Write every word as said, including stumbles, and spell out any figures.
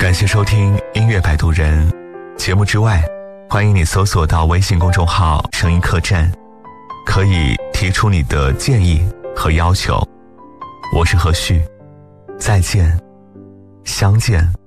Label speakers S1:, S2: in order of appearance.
S1: 感谢收听音乐摆渡人节目之外，欢迎你搜索到微信公众号声音客栈，可以提出你的建议和要求。我是何旭，再见，相见